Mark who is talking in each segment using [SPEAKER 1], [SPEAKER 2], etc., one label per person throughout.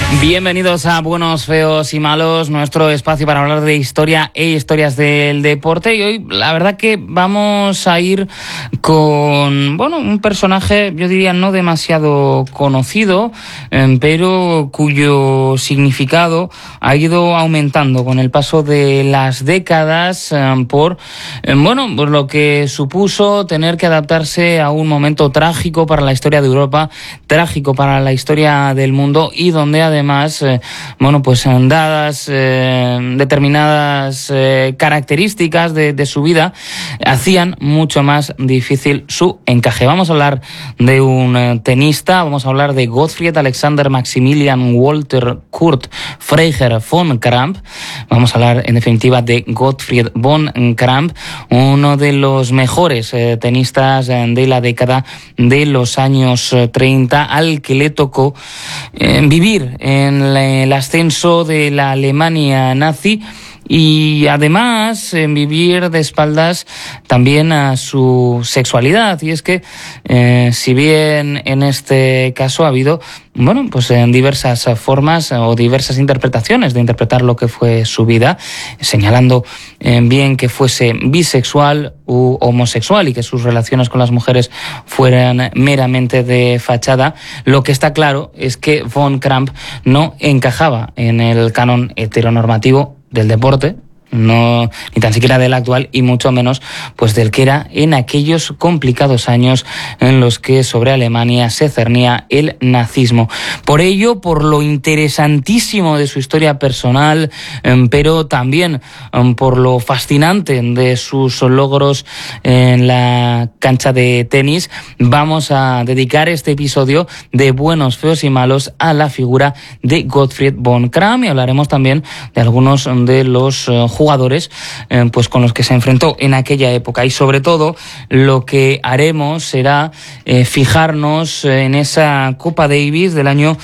[SPEAKER 1] Bienvenidos a Buenos, Feos y Malos, nuestro espacio para hablar de historia e historias del deporte. Y hoy la verdad que vamos a ir con, un personaje, yo diría, no demasiado conocido, pero cuyo significado ha ido aumentando con el paso de las décadas por lo que supuso tener que adaptarse a un momento trágico para la historia de Europa, trágico para la historia del mundo, y donde además dadas determinadas características de su vida, hacían mucho más difícil su encaje. Vamos a hablar de un tenista, vamos a hablar de Gottfried Alexander Maximilian Walter Kurt Freiherr von Kramp. Vamos a hablar, en definitiva, de Gottfried von Kramp, uno de los mejores tenistas de la década de los años 30, al que le tocó vivir en el ascenso de la Alemania nazi y además vivir de espaldas también a su sexualidad. Y es que si bien en este caso ha habido en diversas formas o diversas interpretaciones de interpretar lo que fue su vida, señalando bien que fuese bisexual u homosexual y que sus relaciones con las mujeres fueran meramente de fachada, lo que está claro es que von Kramp no encajaba en el canon heteronormativo del deporte, no ni tan siquiera del actual, y mucho menos pues del que era en aquellos complicados años en los que sobre Alemania se cernía el nazismo. Por ello, por lo interesantísimo de su historia personal, pero también por lo fascinante de sus logros en la cancha de tenis, vamos a dedicar este episodio de Buenos, Feos y Malos a la figura de Gottfried von Kramp, y hablaremos también de algunos de los jugadores con los que se enfrentó en aquella época. Y sobre todo lo que haremos será fijarnos en esa Copa Davis del año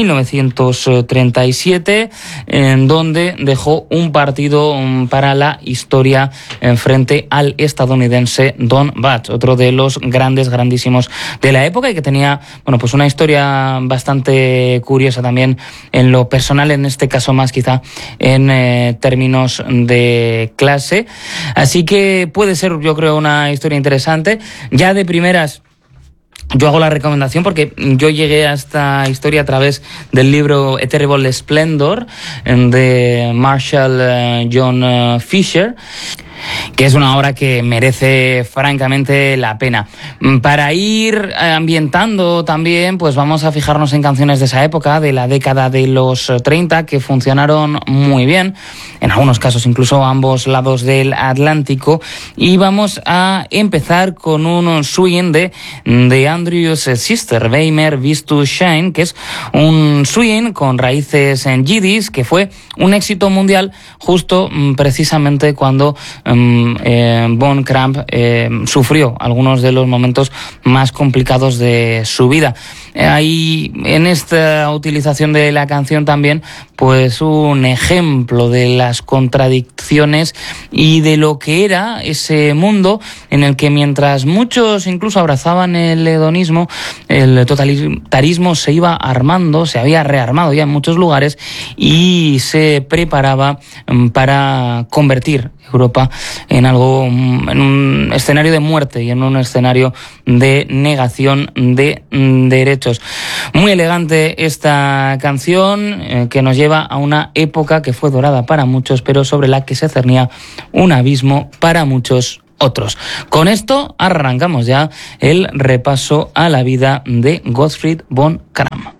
[SPEAKER 1] 1937, en donde dejó un partido para la historia frente al estadounidense Don Batch, otro de los grandísimos de la época, y que tenía una historia bastante curiosa también en lo personal, en este caso más quizá en términos de clase. Así que puede ser, yo creo, una historia interesante. Ya de primeras yo hago la recomendación porque yo llegué a esta historia a través del libro A Terrible Splendor de Marshall John Fisher, que es una obra que merece francamente la pena. Para ir ambientando también, pues vamos a fijarnos en canciones de esa época, de la década de los 30, que funcionaron muy bien, en algunos casos incluso a ambos lados del Atlántico, y vamos a empezar con un swing de Andrew's Sister, Weimer Bist to Shine, que es un swing con raíces en yiddish, que fue un éxito mundial justo precisamente cuando von Kramp sufrió algunos de los momentos más complicados de su vida. Hay en esta utilización de la canción también pues un ejemplo de las contradicciones y de lo que era ese mundo en el que, mientras muchos incluso abrazaban el hedonismo, el totalitarismo se iba armando, se había rearmado ya en muchos lugares y se preparaba para convertir Europa en un escenario de muerte y en un escenario de negación de derechos. Muy elegante esta canción que nos lleva a una época que fue dorada para muchos, pero sobre la que se cernía un abismo para muchos otros. Con esto arrancamos ya el repaso a la vida de Gottfried von Kramp.